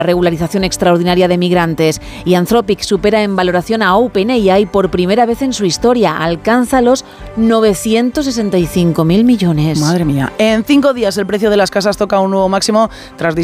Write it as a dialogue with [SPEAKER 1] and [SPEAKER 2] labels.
[SPEAKER 1] regularización extraordinaria de migrantes. Y Anthropic supera en valoración a OpenAI por primera vez en su historia. Alcanza los 965.000 millones.
[SPEAKER 2] Madre mía. En 5 días el precio de las casas toca un nuevo máximo tras